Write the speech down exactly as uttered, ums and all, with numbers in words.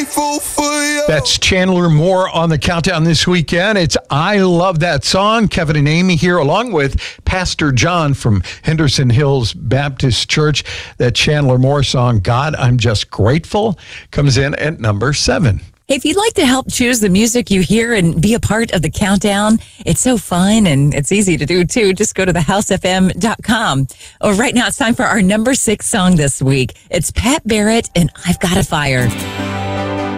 grateful for you. That's Chandler Moore on the countdown this weekend. It's I Love That Song. Kevin and Amy here along with Pastor John from Henderson Hills Baptist Church. That Chandler Moore song, God, I'm Just Grateful, comes in at number seven. If you'd like to help choose the music you hear and be a part of the countdown, it's so fun and it's easy to do too. Just go to the house f m dot com. Oh, right now it's time for our number six song this week. It's Pat Barrett and I've Got a Fire.